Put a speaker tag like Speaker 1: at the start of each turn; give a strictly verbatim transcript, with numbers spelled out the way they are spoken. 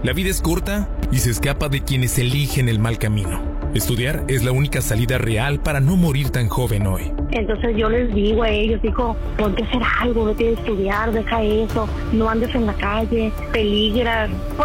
Speaker 1: La vida es corta y se escapa de quienes eligen el mal camino. Estudiar es la única salida real para no morir tan joven hoy.
Speaker 2: Entonces yo les digo a ellos, digo, ponte a hacer algo, vete a estudiar, deja eso, no andes en la calle, peligras.